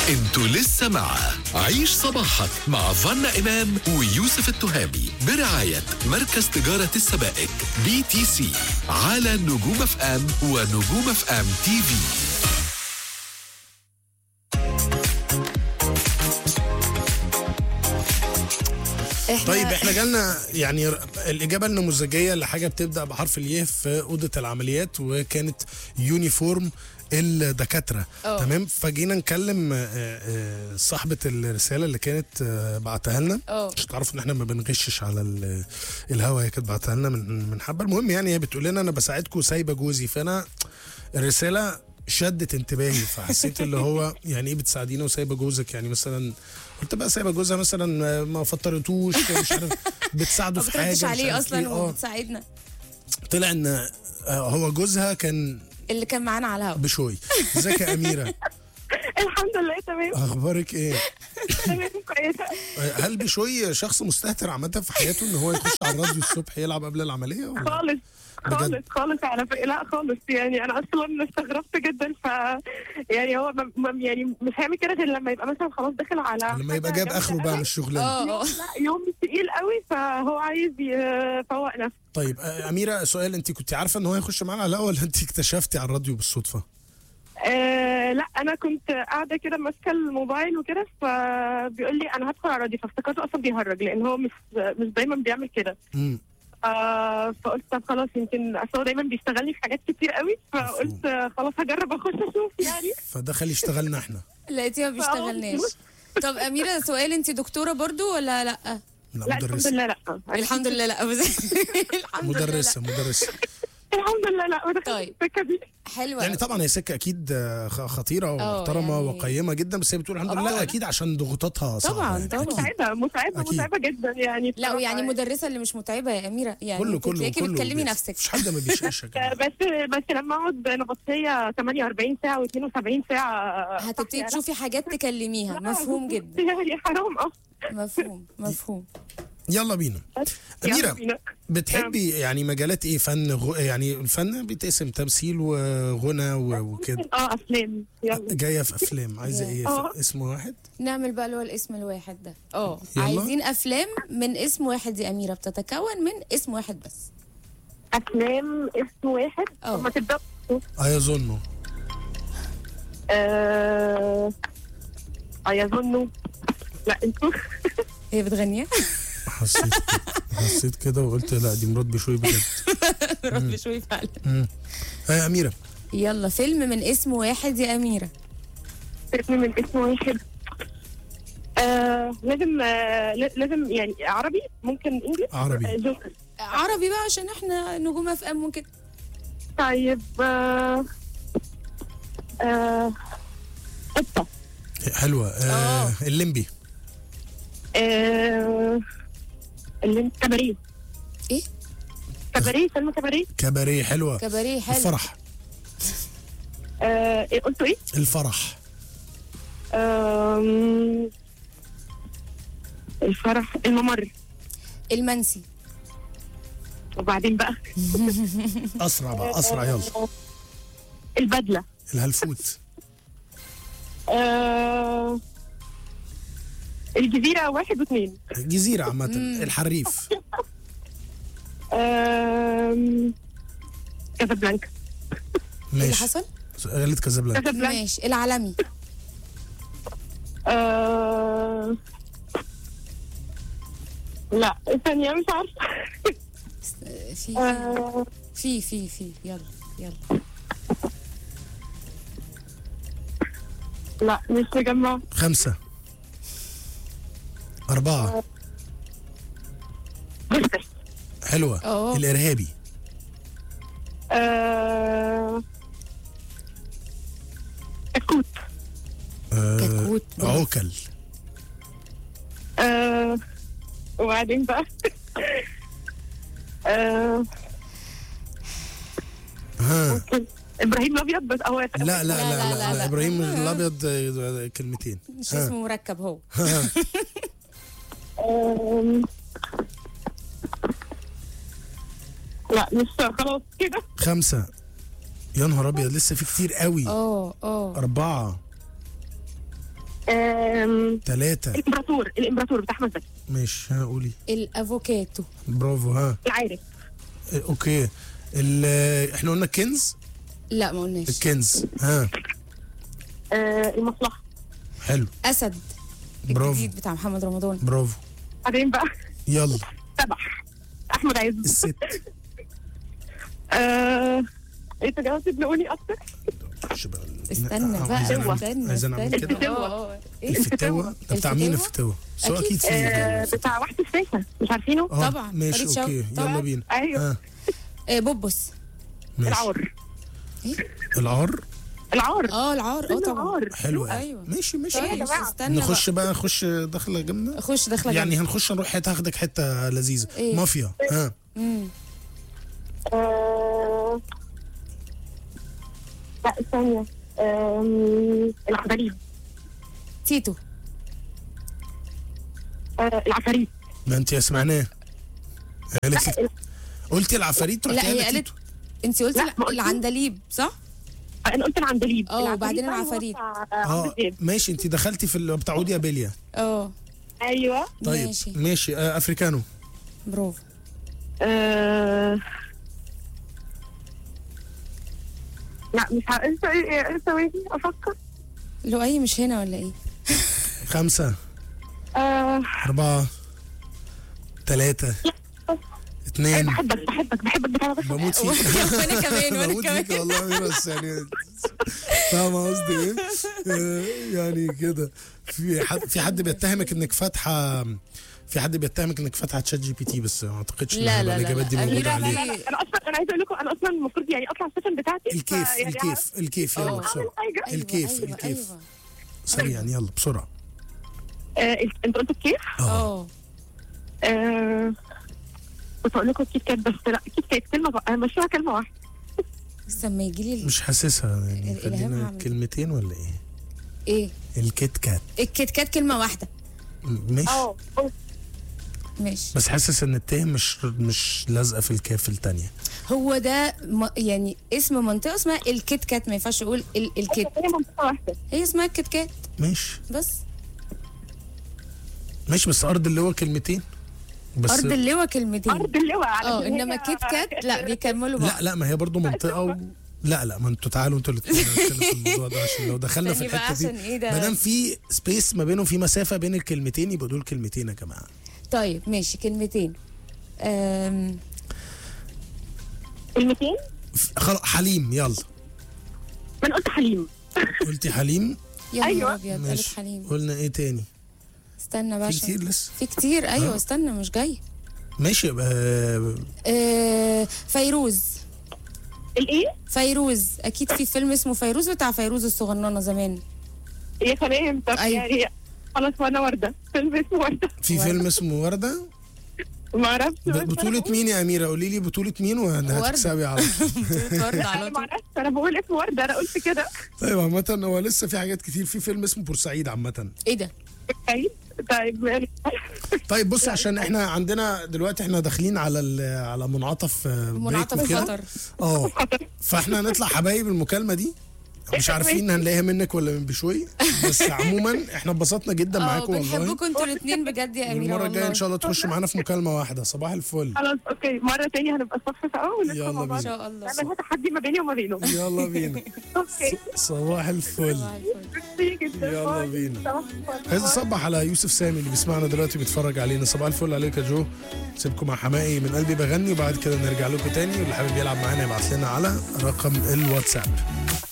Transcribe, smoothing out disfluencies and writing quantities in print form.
انتوا لسه مع عيش صباحك مع فانا إمام ويوسف التهامي برعاية مركز تجارة السبائك BTC على نجوم اف ام ونجوم اف ام تي في. طيب احنا جالنا يعني الإجابة النموذجية لحاجة بتبدأ بحرف الياء في أوضة العمليات، وكانت يونيفورم الدكاترة. تمام. فجينا نكلم صاحبة الرسالة اللي كانت بعتها لنا عشان تعرفوا ان احنا ما بنغشش على الهوا. هي كانت بعتها لنا من حبة. المهم يعني هي بتقول لنا انا بساعدكم سايبة جوزي، فانا الرسالة شدت انتباهي، فحسيت اللي هو يعني ايه بتساعدينا وسايبة جوزك؟ يعني مثلا قلت بقى سايبة جوزها مثلا ما فطرتوش مش عارف بتساعده في حاجة، ما بتردش عليه اصلا إيه. وبتساعدنا. طلع ان هو جوزها كان اللي كان معانا على الهوا بشوي. ازيك يا أميرة؟ الحمد لله تمام. اخبارك ايه؟ تمام كويسه. هل بشوي شخص مستهتر عامة في حياته ان هو يخش على الراديو الصبح يلعب قبل العملية ولا؟ خالص بجد؟ خالص على فكره، لا خالص. يعني انا اصلا استغربت جدا. يعني هو يعني مش هيعمل كده غير لما يبقى مثلا خلاص داخل على لما يبقى جاب اخره بقى من الشغلانة. لا يوم تقيل قوي، فهو عايز يفوق نفسه. طيب أميرة، سؤال، انت كنت عارفة ان هو هيخش معانا على الهوا ولا انت اكتشفتي على الراديو بالصدفة؟ لا انا كنت قاعده كده ماسكه الموبايل وكده، فبيقول لي انا هدخل على الراديو، فافتكرته اصلا بيهرج لان هو مش دايما بيعمل كده. فقلت طب خلاص، يمكن اصل هو دايما بيشتغلني في حاجات كتير قوي، فقلت خلاص هجرب اخش اشوف يعني. فدخل يشتغلنا احنا. لقيتيه ما بيشتغلناش. طب أميرة سؤال، انت دكتورة برضو ولا لا؟ لا الحمد لله لا. الحمد لله لا. الحمد لله مدرسة الحمد لله لا. طيب السكه دي حلوة يعني طبعا هي سكة اكيد خطيرة ومحترمة يعني وقيمة جدا، بس هي بتقول الحمد لله اكيد عشان ضغوطاتها صعبة. طبعا يعني طبعا متعبه جدا يعني. لا ويعني مدرسة اللي مش متعبة يا أميرة، يعني كله بتكلمي نفسك. مش حد ما بيشقشك. بس لما اقعد نبطيه 48 ساعه و72 ساعه هتبتدي تشوفي حاجات تكلميها. مفهوم جدا. يعني حرام مفهوم. يلا بينا. أميرة، بتحبي يعني مجالات ايه؟ فن يعني الفن بيتقسم تمثيل وغنى وكده. افلام. يلا جايه في افلام، عايزه ايه؟ اسم واحد نعمل بقى اللي هو الاسم الواحد ده. عايزين افلام من اسم واحد يا أميرة، بتتكون من اسم واحد بس. افلام اسم واحد. ما تبدا. يظنوا يظنوا. لا انتوا هي بتغنيها. حسيت كده وقلت لا دي مرات بشوي بجد. مرات بشوي فعلا. يا أميرة، يلا فيلم من اسم واحد يا أميرة. فيلم من اسم واحد. لازم يعني عربي، ممكن انجلش. عربي. جوكر. عربي بقى عشان احنا نجوم اف ام وكده. طيب قطة. حلوة. الليمبي. كباريه. ايه؟ فيلم كباريه. كباريه حلوة. كباريه حلو. الفرح. قلتوا ايه؟ الفرح. الفرح. الممر. المنسي. وبعدين بقى أسرع يلا. البدلة. الهلفوت. الجزيرة 1 و2. الجزيرة عامة. الحريف. كازابلانكا. ماشي. اللي حصل؟ قالت كازابلانكا. ماشي. العالمي. لا ثانية مش عارفة. في يلا لا مش مجمع. 5 4. حلوة. الإرهابي. كتكوت. عوكل. وبعدين بقى ابراهيم الابيض. بس لا ابراهيم الابيض كلمتين. مش اسمه مركب هو. لا مش خلاص كده. 5. يا نهار ابيض لسه في كتير قوي. 4. 3. الامبراطور بتاع احمد زكي. ماشي، ها قولي. الافوكاتو. برافو، ها. العارف. اوكي. احنا قلنا كنز. لا ما قلناش. الكنز، ها. المصلحة. حلو. اسد. برافو. الجديد بتاع محمد رمضان. برافو. بعدين بقى يلا. 7. احمد عز. الست. ايه تجاوز تبنقوني اكتر. استنى بقى، عايزين نعمل كده. الفتاوة ده بتاع مين الفتاوة؟ سو اكيد في بتاع واحد الساسة، مش عارفينه؟ طبعا. ماشي اوكي، يلا بينا. ايوه. بوبوس. ماشي. العار. العار. العار طبعا. حلو. ايوه ماشي. طيب استنى نخش بقى دخلة جامدة. خش دخلة يعني جامدة. هنخش نروح هاخدك حتة لذيذة. إيه؟ مافيا، ها. لا ثانية. العفاريت. تيتو. العفاريت. ما انت سمعناه. قلتي العفاريت. لا هي قالت، انت قلتي العندليب صح؟ انا قلت العندليب. وبعدين العفاريت. ماشي، انت دخلتي في بتاع عودي ابيليا. ايوه. طيب ماشي. افريكانو. برافو. لا مش عارفه. ثواني افكر. لؤي مش هنا ولا ايه؟ 5 4 3 2. بحبك بتاع ده. بموت فيك. وانا كمان بموت فيك والله. بس يعني فاهمة قصدي ايه؟ يعني كده في حد بيتهمك انك فاتحة. في حد بيتهمك انك فاتحه تشات جي بي تي، بس ما اعتقدش ان الاجابات دي موجوده عليه. انا عايزه اقول لكم انا اصلا المفروض يعني اطلع السيشن بتاعتي. الكيف يلا بسرعه. الكيف سريعا يلا بسرعه. انت قلت الكيف؟ كنت اقول لكم الكيت كات، بس لا الكيت كات كلمه مشروع كلمه واحده. بس لما يجي لي مش حاسسها يعني. خلينا كلمتين ولا ايه؟ الكيت كات. الكيت كات كلمه واحده. ماشي. بس حاسس ان التاء مش لازقه في الكاف الثانيه. هو ده يعني اسم منطقه اسمها الكيت كات، ما ينفعش اقول الكيت. هي منطقه واحده، هي اسمها الكيت كات. ماشي بس ارض اللواء كلمتين بس. ارض اللواء كلمتين. ارض اللواء انما كيت كات لا بيكملوا بعض. لا ما هي برضو منطقه لا ما انتوا تعالوا انتوا اللي تتكلموا في الموضوع ده، عشان لو دخلنا في الحته دي ما دام في سبيس ما بينهم، في مسافه بين الكلمتين، يبقى دول كلمتين يا جماعه. طيب ماشي كلمتين. كلمتين. خلاص حليم يلا. ما انا قلت حليم. قلتي حليم. ايوه قالت حليم. قلنا ايه تاني؟ استنى بقى في كتير لسه. في كتير ايوه. استنى مش جاي. ماشي يبقى فيروز. الايه؟ فيروز. اكيد في فيلم اسمه فيروز بتاع فيروز الصغننه زمان. يا سلام. طب يعني خلاص. وانا ورده. فيلم اسمه ورده. في فيلم اسمه ورده. ما اعرفش. بطولة مين يا أميرة؟ قولي لي بطولة مين وهتكسبي على طول. ورده على طول. انا بقول اسمه ورده، انا قلت كده. طيب عامة هو لسه في حاجات كتير. في فيلم اسمه بورسعيد عامة. ايه ده؟ طيب بص، عشان احنا عندنا دلوقتي احنا داخلين على منعطف خطر. فاحنا هنطلع حبايب المكالمة دي، مش عارفين هنلاقيها منك ولا من بشوي، بس عموما احنا اتبسطنا جدا معاكم والله. بنحبكم انتوا الاثنين بجد يا اميره. المره الجايه ان شاء الله تخش معانا في مكالمه واحده. صباح الفل. خلاص اوكي، مره ثانيه هنبقى الصبح سوا يلا بينا ان شاء الله. نعمل تحدي ما بيني وما بينه. يلا بينا. اوكي صباح الفل. يلا بينا. عايز اصبح على يوسف سامي اللي بيسمعنا دلوقتي بيتفرج علينا. صباح الفل عليك يا جو. سيبكم مع حمائي من قلبي بغني، وبعد كده نرجع لكم تاني، واللي حابب يلعب معانا يبعت لنا على رقم الواتساب.